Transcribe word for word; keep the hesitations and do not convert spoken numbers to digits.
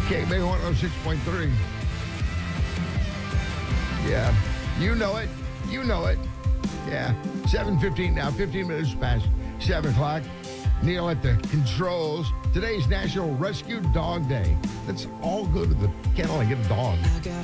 K B one oh six point three. Yeah, you know it. You know it. Yeah, seven fifteen now, fifteen minutes past seven o'clock. Neil at the controls. Today's National Rescue Dog Day. Let's all go to the kennel and get a dog. I got